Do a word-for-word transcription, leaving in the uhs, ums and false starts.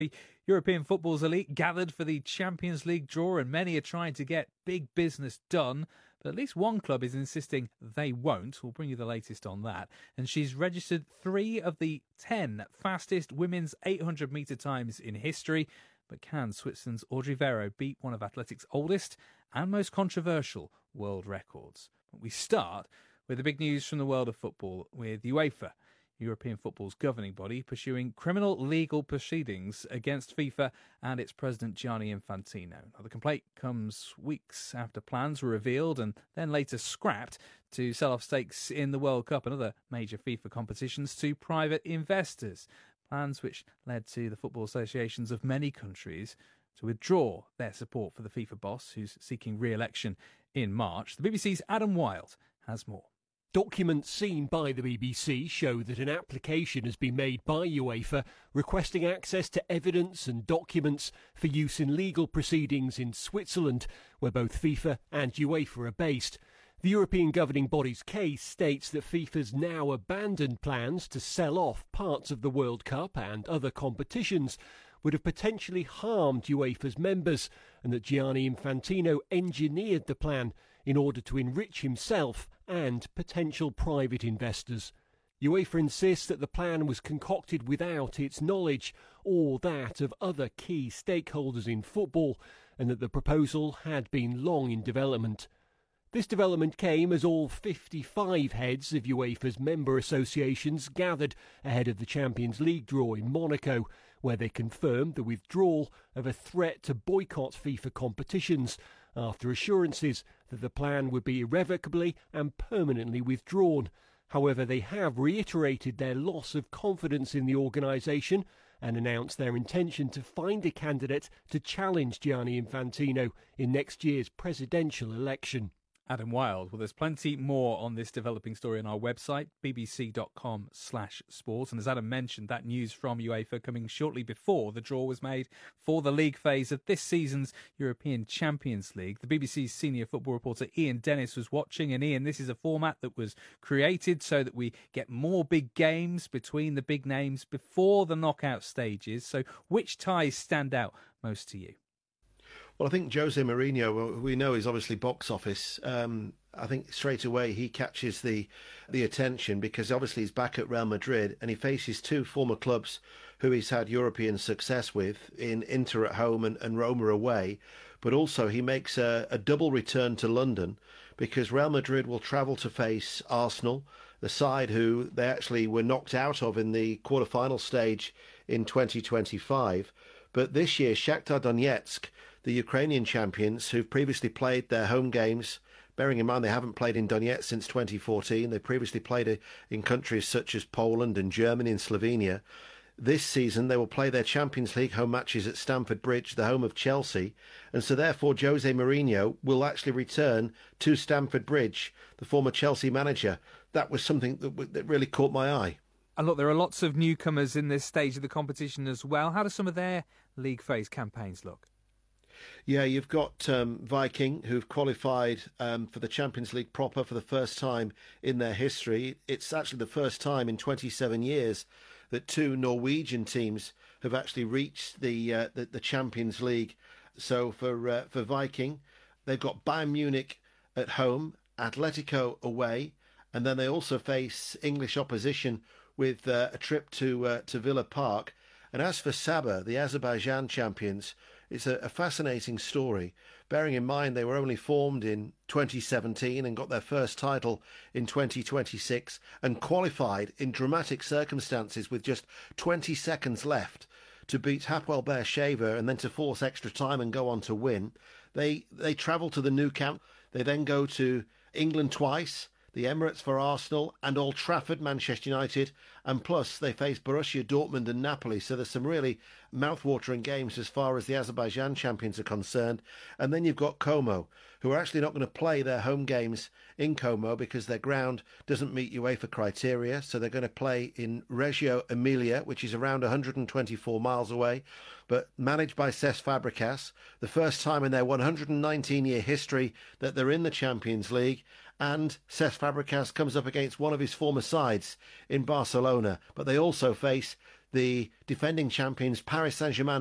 European football's elite gathered for the Champions League draw, and many are trying to get big business done. But at least one club is insisting they won't. We'll bring you the latest on that. And she's registered three of the ten fastest women's eight hundred metre times in history. But can Switzerland's Audrey Vero beat one of athletics' oldest and most controversial world records? But we start with the big news from the world of football, with UEFA, European football's governing body, pursuing criminal legal proceedings against FIFA and its president Gianni Infantino. Now, the complaint comes weeks after plans were revealed and then later scrapped to sell off stakes in the World Cup and other major FIFA competitions to private investors. Plans which led to the football associations of many countries to withdraw their support for the FIFA boss, who's seeking re-election in March. The B B C's Adam Wilde has more. Documents seen by the B B C show that an application has been made by UEFA requesting access to evidence and documents for use in legal proceedings in Switzerland, where both FIFA and UEFA are based. The European governing body's case states that FIFA's now abandoned plans to sell off parts of the World Cup and other competitions would have potentially harmed UEFA's members, and that Gianni Infantino engineered the plan in order to enrich himself and potential private investors. UEFA insists that the plan was concocted without its knowledge or that of other key stakeholders in football, and that the proposal had been long in development. This development came as all fifty-five heads of UEFA's member associations gathered ahead of the Champions League draw in Monaco, where they confirmed the withdrawal of a threat to boycott FIFA competitions after assurances that the plan would be irrevocably and permanently withdrawn. However, they have reiterated their loss of confidence in the organisation and announced their intention to find a candidate to challenge Gianni Infantino in next year's presidential election. Adam Wilde. Well, there's plenty more on this developing story on our website, bbc.com slash sports. And as Adam mentioned, that news from UEFA coming shortly before the draw was made for the league phase of this season's European Champions League. The B B C's senior football reporter Ian Dennis was watching. And Ian, this is a format that was created so that we get more big games between the big names before the knockout stages. So which ties stand out most to you? Well, I think Jose Mourinho, we know, is obviously box office. Um, I think straight away he catches the the attention because obviously he's back at Real Madrid and he faces two former clubs who he's had European success with in Inter at home and, and Roma away. But also he makes a, a double return to London because Real Madrid will travel to face Arsenal, the side who they actually were knocked out of in the quarter-final stage in twenty twenty-five. But this year, Shakhtar Donetsk, the Ukrainian champions, who've previously played their home games, bearing in mind they haven't played in Donetsk since twenty fourteen. They previously played in countries such as Poland and Germany and Slovenia. This season, they will play their Champions League home matches at Stamford Bridge, the home of Chelsea. And so therefore, Jose Mourinho will actually return to Stamford Bridge, the former Chelsea manager. That was something that, that really caught my eye. And look, there are lots of newcomers in this stage of the competition as well. How do some of their league phase campaigns look? Yeah, you've got um, Viking, who've qualified um, for the Champions League proper for the first time in their history. It's actually the first time in twenty-seven years that two Norwegian teams have actually reached the uh, the, the Champions League. So for uh, for Viking, they've got Bayern Munich at home, Atletico away, and then they also face English opposition with uh, a trip to uh, to Villa Park. And as for Sabah, the Azerbaijan champions, it's a, a fascinating story, bearing in mind they were only formed in twenty seventeen and got their first title in twenty twenty-six and qualified in dramatic circumstances with just twenty seconds left to beat Hapoel Beersheva and then to force extra time and go on to win. They, they travel to the Nou Camp. They then go to England twice, the Emirates for Arsenal, and Old Trafford, Manchester United, and plus they face Borussia Dortmund and Napoli, so there's some really mouth-watering games as far as the Azerbaijan champions are concerned. And then you've got Como, who are actually not going to play their home games in Como because their ground doesn't meet UEFA criteria, so they're going to play in Reggio Emilia, which is around one hundred twenty-four miles away, but managed by Cesc Fabregas, the first time in their one hundred nineteen year history that they're in the Champions League. And Cesc Fabregas comes up against one of his former sides in Barcelona. But they also face the defending champions Paris Saint-Germain